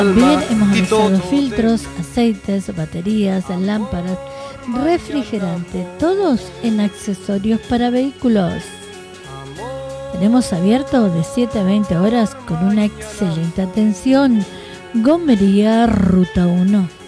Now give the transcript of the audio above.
También hemos analizado filtros, aceites, baterías, lámparas, refrigerante, todos en accesorios para vehículos. Tenemos abierto de 7 a 20 horas con una excelente atención. Gomería Ruta 1.